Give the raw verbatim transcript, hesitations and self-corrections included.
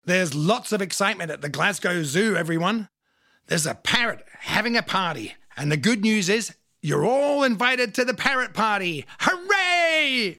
There's lots of excitement at the Glasgow Zoo, everyone. There's a parrot having a party, and the good news is you're all invited to the parrot party. Hooray!